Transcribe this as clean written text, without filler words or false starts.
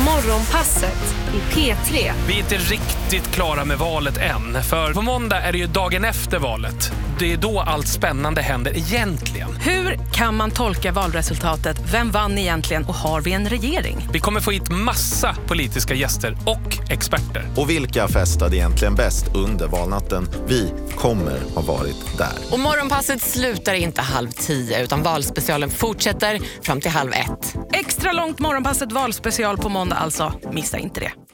Morgonpasset i P3. Vi är inte riktigt klara med valet än. För på måndag är det ju dagen efter valet. Det är då allt spännande händer egentligen. Hur kan man tolka valresultatet? Vem vann egentligen och har vi en regering? Vi kommer få hit massa politiska gäster och experter. Och vilka festade egentligen bäst under valnatten? Vi kommer ha varit där. Och morgonpasset slutar inte 9:30 utan valspecialen fortsätter fram till 12:30. Extra långt morgonpasset valspecial på måndag alltså. Missa inte det.